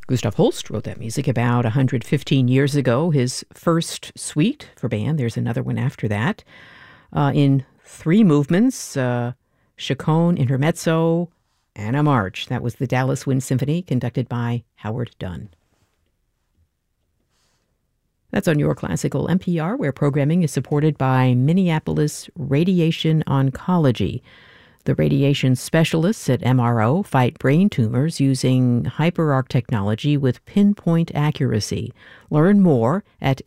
Gustav Holst wrote that music about 115 years ago. His first suite for band, there's another one after that, in three movements, Chaconne, Intermezzo, and a march. That was the Dallas Wind Symphony, conducted by Howard Dunn. That's on Your Classical NPR, where programming is supported by Minneapolis Radiation Oncology. The radiation specialists at MRO fight brain tumors using hyperarc technology with pinpoint accuracy. Learn more at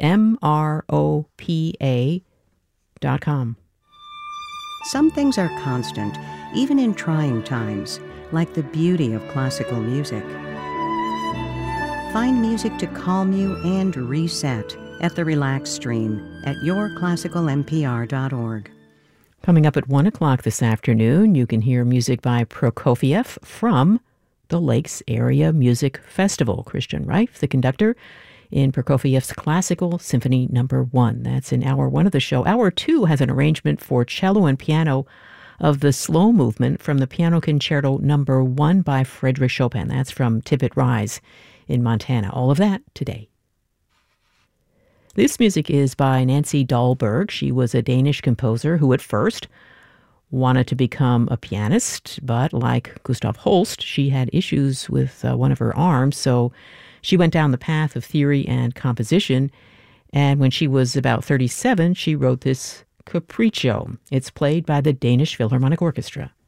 MROPA.com. Some things are constant, even in trying times, like the beauty of classical music. Find music to calm you and reset at the Relax Stream at yourclassicalnpr.org. Coming up at 1 o'clock this afternoon, you can hear music by Prokofiev from the Lakes Area Music Festival. Christian Reif, the conductor, in Prokofiev's Classical Symphony No. 1. That's in Hour 1 of the show. Hour 2 has an arrangement for cello and piano of the slow movement from the Piano Concerto No. 1 by Frédéric Chopin. That's from Tippett Rise in Montana. All of that today. This music is by Nancy Dahlberg. She was a Danish composer who at first wanted to become a pianist, but like Gustav Holst, she had issues with one of her arms, so she went down the path of theory and composition, and when she was about 37, she wrote this Capriccio. It's played by the Danish Philharmonic Orchestra.